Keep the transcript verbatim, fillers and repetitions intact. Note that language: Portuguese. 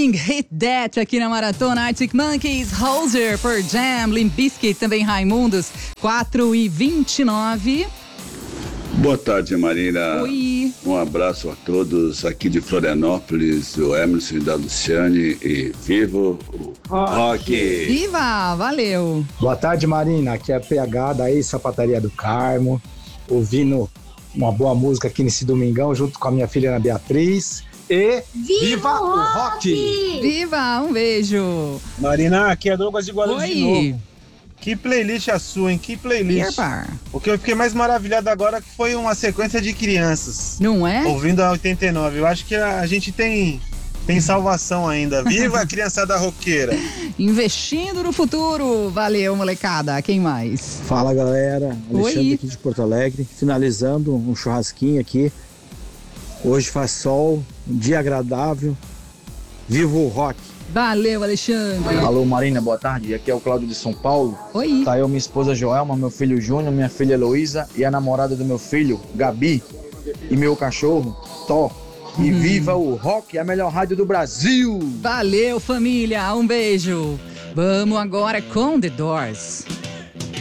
Sing Hit That aqui na Maratona. Arctic Monkeys, Hoser, Pearl Jam, Limp Bizkit, também Raimundos. quatro e vinte e nove. Boa tarde, Marina. Oi. Um abraço a todos aqui de Florianópolis, o Emerson e da Luciane, e vivo o rock. Viva, valeu. Boa tarde, Marina. Aqui é a P H da ex-sapataria do Carmo, ouvindo uma boa música aqui nesse domingão, junto com a minha filha Ana Beatriz. E viva, viva o rock! rock! Viva, um beijo. Marina, aqui é Douglas de Guarulhos Oi. de novo. Que playlist a sua, hein? Que playlist. O que eu fiquei mais maravilhado agora que foi uma sequência de crianças. Não é? Ouvindo a oitenta e nove. Eu acho que a gente tem, tem salvação ainda. Viva a criançada roqueira. Investindo no futuro. Valeu, molecada. Quem mais? Fala, galera. Alexandre Oi. aqui de Porto Alegre. Finalizando um churrasquinho aqui. Hoje faz sol, um dia agradável. Viva o rock! Valeu, Alexandre. Alô, Marina, boa tarde. Aqui é o Cláudio de São Paulo. Oi. Tá eu, minha esposa Joelma, meu filho Júnior, minha filha Heloísa e a namorada do meu filho, Gabi, e meu cachorro, Tó. E hum. viva o rock, a melhor rádio do Brasil! Valeu, família. Um beijo. Vamos agora com The Doors.